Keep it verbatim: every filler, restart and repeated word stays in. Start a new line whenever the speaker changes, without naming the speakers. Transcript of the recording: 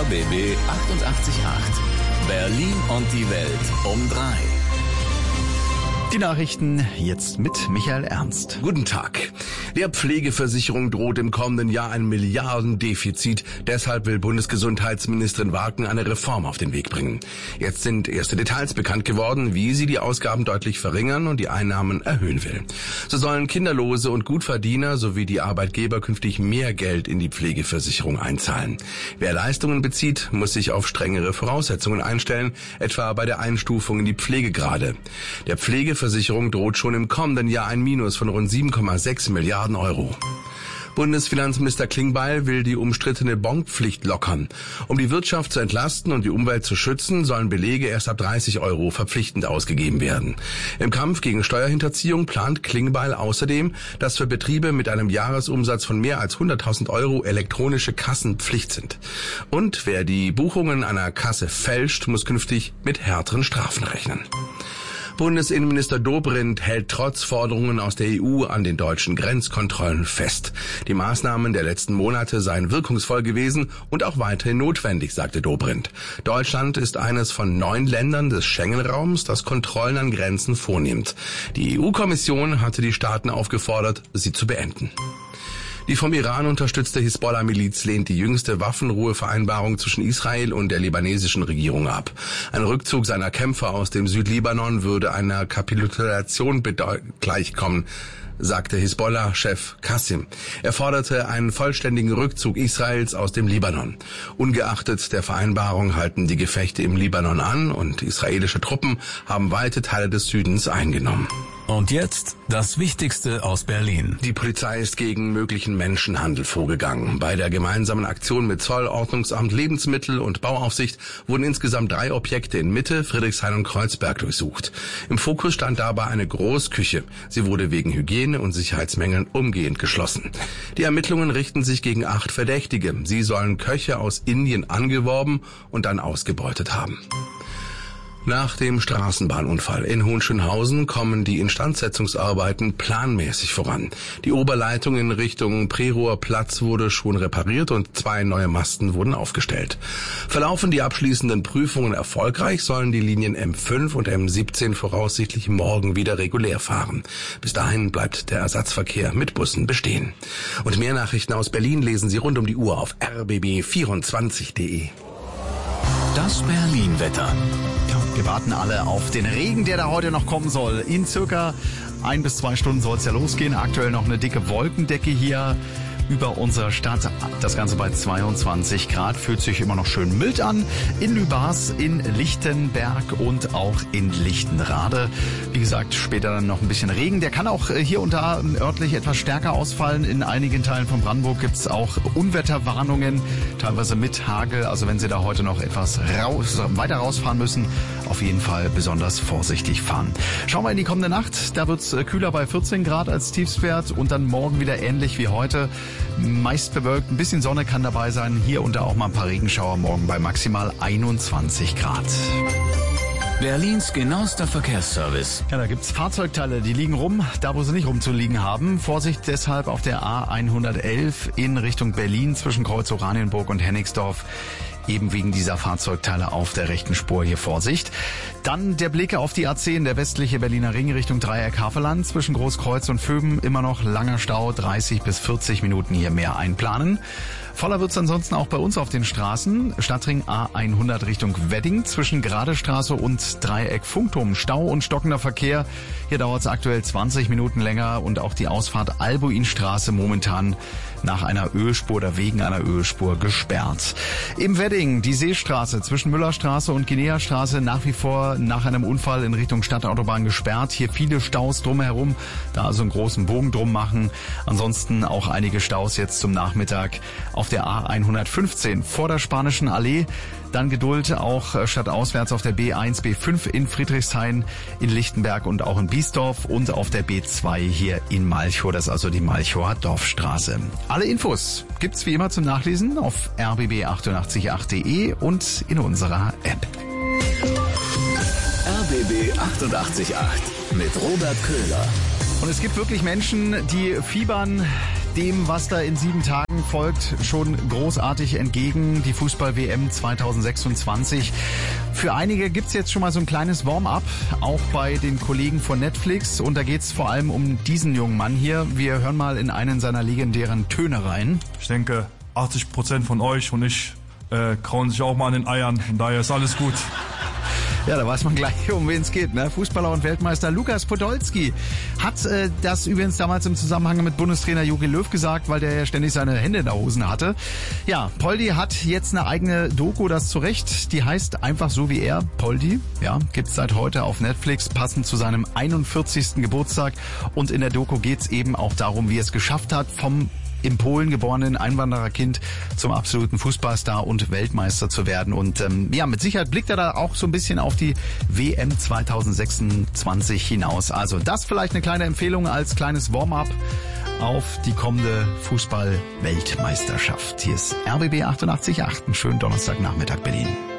R B B achtundachtzig Komma acht. Berlin und die Welt um drei.
Die Nachrichten jetzt mit Michael Ernst.
Guten Tag. Der Pflegeversicherung droht im kommenden Jahr ein Milliardendefizit. Deshalb will Bundesgesundheitsministerin Wagen eine Reform auf den Weg bringen. Jetzt sind erste Details bekannt geworden, wie sie die Ausgaben deutlich verringern und die Einnahmen erhöhen will. So sollen Kinderlose und Gutverdiener sowie die Arbeitgeber künftig mehr Geld in die Pflegeversicherung einzahlen. Wer Leistungen bezieht, muss sich auf strengere Voraussetzungen einstellen, etwa bei der Einstufung in die Pflegegrade. Der Pflegeversicherung Versicherung droht schon im kommenden Jahr ein Minus von rund sieben Komma sechs Milliarden Euro. Bundesfinanzminister Klingbeil will die umstrittene Bonpflicht lockern. Um die Wirtschaft zu entlasten und die Umwelt zu schützen, sollen Belege erst ab dreißig Euro verpflichtend ausgegeben werden. Im Kampf gegen Steuerhinterziehung plant Klingbeil außerdem, dass für Betriebe mit einem Jahresumsatz von mehr als hunderttausend Euro elektronische Kassen Pflicht sind. Und wer die Buchungen einer Kasse fälscht, muss künftig mit härteren Strafen rechnen. Bundesinnenminister Dobrindt hält trotz Forderungen aus der E U an den deutschen Grenzkontrollen fest. Die Maßnahmen der letzten Monate seien wirkungsvoll gewesen und auch weiterhin notwendig, sagte Dobrindt. Deutschland ist eines von neun Ländern des Schengen-Raums, das Kontrollen an Grenzen vornimmt. Die E U-Kommission hatte die Staaten aufgefordert, sie zu beenden. Die vom Iran unterstützte Hisbollah-Miliz lehnt die jüngste Waffenruhevereinbarung zwischen Israel und der libanesischen Regierung ab. Ein Rückzug seiner Kämpfer aus dem Südlibanon würde einer Kapitulation gleichkommen, sagte Hisbollah-Chef Qassim. Er forderte einen vollständigen Rückzug Israels aus dem Libanon. Ungeachtet der Vereinbarung halten die Gefechte im Libanon an und israelische Truppen haben weite Teile des Südens eingenommen.
Und jetzt das Wichtigste aus Berlin.
Die Polizei ist gegen möglichen Menschenhandel vorgegangen. Bei der gemeinsamen Aktion mit Zoll, Ordnungsamt, Lebensmittel- und Bauaufsicht wurden insgesamt drei Objekte in Mitte, Friedrichshain und Kreuzberg durchsucht. Im Fokus stand dabei eine Großküche. Sie wurde wegen Hygiene- und Sicherheitsmängeln umgehend geschlossen. Die Ermittlungen richten sich gegen acht Verdächtige. Sie sollen Köche aus Indien angeworben und dann ausgebeutet haben. Nach dem Straßenbahnunfall in Hohenschönhausen kommen die Instandsetzungsarbeiten planmäßig voran. Die Oberleitung in Richtung Prerower Platz wurde schon repariert und zwei neue Masten wurden aufgestellt. Verlaufen die abschließenden Prüfungen erfolgreich, sollen die Linien M fünf und M siebzehn voraussichtlich morgen wieder regulär fahren. Bis dahin bleibt der Ersatzverkehr mit Bussen bestehen. Und mehr Nachrichten aus Berlin lesen Sie rund um die Uhr auf r b b vierundzwanzig punkt de.
Das Berlin-Wetter.
Ja, wir warten alle auf den Regen, der da heute noch kommen soll. In circa ein bis zwei Stunden soll es ja losgehen. Aktuell noch eine dicke Wolkendecke hier über unserer Stadt. Das Ganze bei zweiundzwanzig Grad, fühlt sich immer noch schön mild an. In Lübars, in Lichtenberg und auch in Lichtenrade. Wie gesagt, später dann noch ein bisschen Regen. Der kann auch hier und da örtlich etwas stärker ausfallen. In einigen Teilen von Brandenburg gibt es auch Unwetterwarnungen, teilweise mit Hagel. Also wenn Sie da heute noch etwas raus, weiter rausfahren müssen, auf jeden Fall besonders vorsichtig fahren. Schauen wir in die kommende Nacht. Da wird es kühler bei vierzehn Grad als Tiefstwert und dann morgen wieder ähnlich wie heute. Meist bewölkt, ein bisschen Sonne kann dabei sein. Hier und da auch mal ein paar Regenschauer, morgen bei maximal einundzwanzig Grad.
Berlins genauester Verkehrsservice.
Ja, da gibt's Fahrzeugteile, die liegen rum, da wo sie nicht rumzuliegen haben. Vorsicht deshalb auf der A hundertelf in Richtung Berlin zwischen Kreuz Oranienburg und Hennigsdorf. Eben wegen dieser Fahrzeugteile auf der rechten Spur hier Vorsicht. Dann der Blick auf die A zehn, der westliche Berliner Ring Richtung Dreieck Havelland. Zwischen Großkreuz und Vöben immer noch langer Stau, dreißig bis vierzig Minuten hier mehr einplanen. Voller wird's ansonsten auch bei uns auf den Straßen. Stadtring A hundert Richtung Wedding zwischen Gradestraße und Dreieck Funkturm. Stau und stockender Verkehr. Hier dauert's aktuell zwanzig Minuten länger und auch die Ausfahrt Albuinstraße momentan nach einer Ölspur oder wegen einer Ölspur gesperrt. Im Wedding die Seestraße zwischen Müllerstraße und Guineastraße nach wie vor nach einem Unfall in Richtung Stadtautobahn gesperrt. Hier viele Staus drumherum, da also einen großen Bogen drum machen. Ansonsten auch einige Staus jetzt zum Nachmittag auf der A hundertfünfzehn vor der Spanischen Allee. Dann Geduld auch stadtauswärts auf der B eins, B fünf in Friedrichshain, in Lichtenberg und auch in Biesdorf und auf der B zwei hier in Malchow, das ist also die Malchower Dorfstraße. Alle Infos gibt's wie immer zum Nachlesen auf r b b achtundachtzig punkt acht punkt de und in unserer App.
R B B achtundachtzig Komma acht mit Robert Köhler.
Und es gibt wirklich Menschen, die fiebern dem, was da in sieben Tagen folgt, schon großartig entgegen. Die Fußball-W M zwanzig sechsundzwanzig. Für einige gibt's jetzt schon mal so ein kleines Warm-up, auch bei den Kollegen von Netflix. Und da geht's vor allem um diesen jungen Mann hier. Wir hören mal in einen seiner legendären Töne rein.
Ich denke, achtzig Prozent von euch und ich äh, kauen sich auch mal an den Eiern. Von daher ist alles gut.
Ja, da weiß man gleich, um wen es geht. Ne? Fußballer und Weltmeister Lukas Podolski hat äh, das übrigens damals im Zusammenhang mit Bundestrainer Jogi Löw gesagt, weil der ja ständig seine Hände in der Hosen hatte. Ja, Poldi hat jetzt eine eigene Doku, das zu Recht. Die heißt einfach so wie er, Poldi. Ja, gibt's seit heute auf Netflix, passend zu seinem einundvierzigsten Geburtstag. Und in der Doku geht's eben auch darum, wie er es geschafft hat, vom in Polen geborenen Einwandererkind zum absoluten Fußballstar und Weltmeister zu werden. Und ähm, ja, mit Sicherheit blickt er da auch so ein bisschen auf die W M zwanzig sechsundzwanzig hinaus. Also das vielleicht eine kleine Empfehlung als kleines Warm-up auf die kommende Fußball-Weltmeisterschaft. Hier ist R B B achtundachtzig Komma acht. Einen schönen Donnerstagnachmittag, Berlin.